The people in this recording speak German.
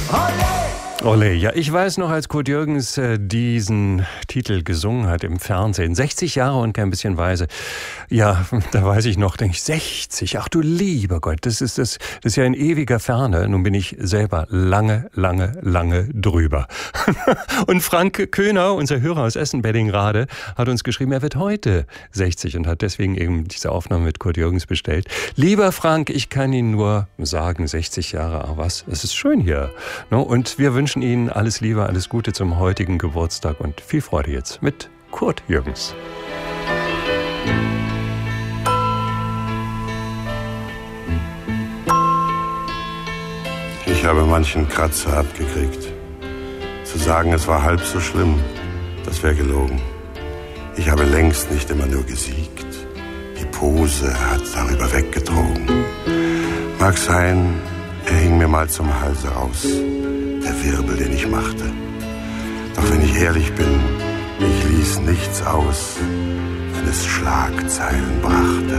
Olé, ja, ich weiß noch, als Kurt Jürgens diesen Titel gesungen hat im Fernsehen. 60 Jahre und kein bisschen weise. Ja, da weiß ich noch, denke ich, 60. Ach du lieber Gott, das ist ja in ewiger Ferne. Nun bin ich selber lange drüber. Und Frank Köhner, unser Hörer aus Essen-Beddingrade, hat uns geschrieben, er wird heute 60 und hat deswegen eben diese Aufnahme mit Kurt Jürgens bestellt. Lieber Frank, ich kann Ihnen nur sagen, 60 Jahre, ach was, es ist schön hier. Und wir wünschen Ihnen alles Liebe, alles Gute zum heutigen Geburtstag und viel Freude jetzt mit Kurt Jürgens. Ich habe manchen Kratzer abgekriegt. Zu sagen, es war halb so schlimm, das wäre gelogen. Ich habe längst nicht immer nur gesiegt. Die Pose hat darüber weggetrogen. Mag sein, er hing mir mal zum Halse raus, der Wirbel, den ich machte. Doch wenn ich ehrlich bin, ich ließ nichts aus, wenn es Schlagzeilen brachte.